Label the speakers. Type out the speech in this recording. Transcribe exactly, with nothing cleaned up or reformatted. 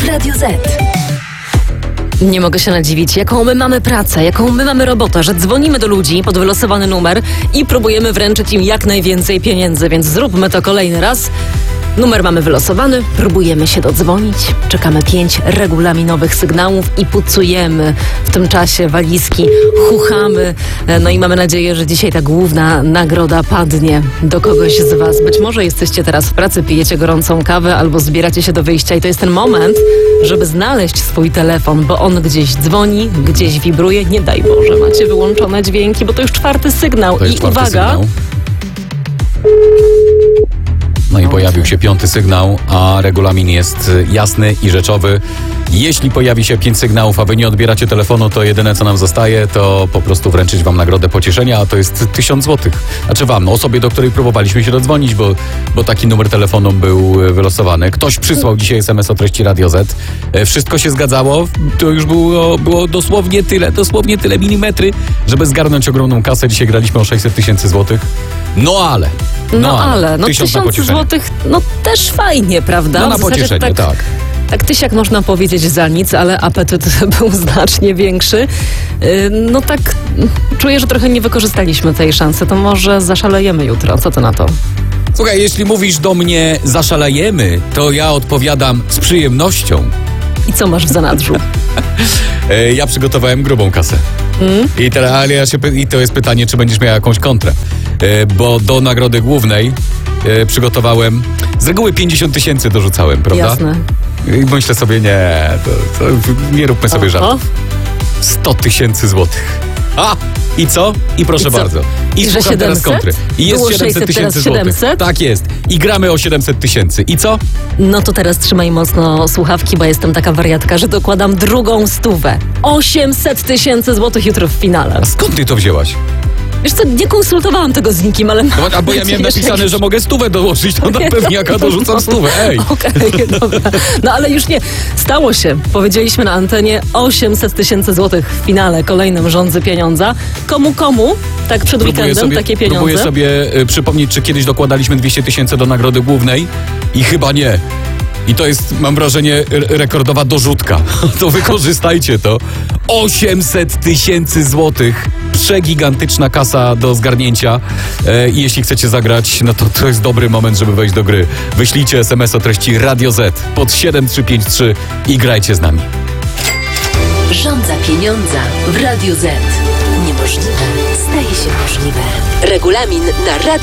Speaker 1: Radio Z.
Speaker 2: Nie mogę się nadziwić, jaką my mamy pracę, jaką my mamy robotę, że dzwonimy do ludzi pod wylosowany numer i próbujemy wręczyć im jak najwięcej pieniędzy, więc zróbmy to kolejny raz. Numer mamy wylosowany, próbujemy się dodzwonić, czekamy pięć regulaminowych sygnałów i pucujemy w tym czasie walizki, chuchamy, no i mamy nadzieję, że dzisiaj ta główna nagroda padnie do kogoś z Was. Być może jesteście teraz w pracy, pijecie gorącą kawę albo zbieracie się do wyjścia i to jest ten moment, żeby znaleźć swój telefon, bo on gdzieś dzwoni, gdzieś wibruje. Nie daj Boże, macie wyłączone dźwięki, bo to już czwarty sygnał.
Speaker 3: To jest
Speaker 2: I
Speaker 3: czwarty
Speaker 2: uwaga...
Speaker 3: sygnał. No i pojawił się piąty sygnał, a regulamin jest jasny i rzeczowy. Jeśli pojawi się pięć sygnałów, a wy nie odbieracie telefonu, to jedyne co nam zostaje, to po prostu wręczyć wam nagrodę pocieszenia, a to jest tysiąc złotych. Znaczy wam, osobie, do której próbowaliśmy się dodzwonić, bo, bo taki numer telefonu był wylosowany. Ktoś przysłał dzisiaj es em es o treści Radio Z. Wszystko się zgadzało. To już było, było dosłownie tyle, dosłownie tyle milimetry, żeby zgarnąć ogromną kasę. Dzisiaj graliśmy o sześćset tysięcy złotych. No ale...
Speaker 2: No, no ale, no
Speaker 3: tysiąc
Speaker 2: tysiąc złotych, no też fajnie, prawda?
Speaker 3: No na
Speaker 2: W zasadzie
Speaker 3: pocieszenie, tak.
Speaker 2: Tak tysiak można powiedzieć za nic, ale apetyt był znacznie większy. Yy, No tak, czuję, że trochę nie wykorzystaliśmy tej szansy. To może zaszalejemy jutro. Co ty na to?
Speaker 3: Słuchaj, jeśli mówisz do mnie zaszalejemy, to ja odpowiadam z przyjemnością.
Speaker 2: I co masz w zanadrzu?
Speaker 3: E, ja przygotowałem grubą kasę.
Speaker 2: Mm?
Speaker 3: I, teraz, ale ja się, py- I to jest pytanie, czy będziesz miała jakąś kontrę. E, bo do nagrody głównej e, przygotowałem, z reguły pięćdziesiąt tysięcy dorzucałem, prawda?
Speaker 2: Jasne.
Speaker 3: I myślę sobie, nie, to, to nie róbmy sobie
Speaker 2: O,
Speaker 3: żartów. sto tysięcy złotych. A! I co? I proszę
Speaker 2: I co?
Speaker 3: bardzo. I,
Speaker 2: I że
Speaker 3: słucham teraz
Speaker 2: siedemset?
Speaker 3: kontry. I jest
Speaker 2: Było
Speaker 3: siedemset
Speaker 2: sześćset, teraz
Speaker 3: tysięcy złotych.
Speaker 2: siedemset?
Speaker 3: Tak jest. I gramy o siedemset tysięcy. I co?
Speaker 2: No to teraz trzymaj mocno słuchawki, bo jestem taka wariatka, że dokładam drugą stówę. osiemset tysięcy złotych jutro w finale.
Speaker 3: A skąd ty to wzięłaś?
Speaker 2: Wiesz co, nie konsultowałam tego z nikim, ale...
Speaker 3: No, a bo ja miałem napisane, że mogę stówę dołożyć, to na pewniaka dorzucam stówę, ej!
Speaker 2: Okej, okay, dobra. No ale już nie. Stało się. Powiedzieliśmy na antenie osiemset tysięcy złotych w finale kolejnym Rządzy Pieniądza. Komu, komu? Tak przed
Speaker 3: Próbuję
Speaker 2: weekendem
Speaker 3: sobie,
Speaker 2: takie pieniądze.
Speaker 3: próbuję sobie y, przypomnieć, czy kiedyś dokładaliśmy dwieście tysięcy do nagrody głównej i chyba nie. I to jest, mam wrażenie, r- rekordowa dorzutka. To wykorzystajcie to. osiemset tysięcy złotych. Przegigantyczna kasa do zgarnięcia. E, I jeśli chcecie zagrać, no to to jest dobry moment, żeby wejść do gry. Wyślijcie es em es o treści Radio Z pod siedem trzy pięć trzy i grajcie z nami.
Speaker 1: Rządza pieniądza w Radio Z. Niemożliwe staje się możliwe. Regulamin na radio.